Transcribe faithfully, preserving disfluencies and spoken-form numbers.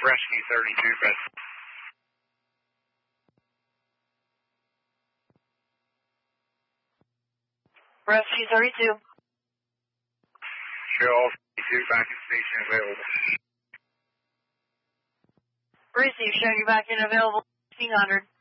Rescue thirty-two, but Rescue thirty-two. show all thirty-two back in station available. Receive, show you back in available, fifteen hundred.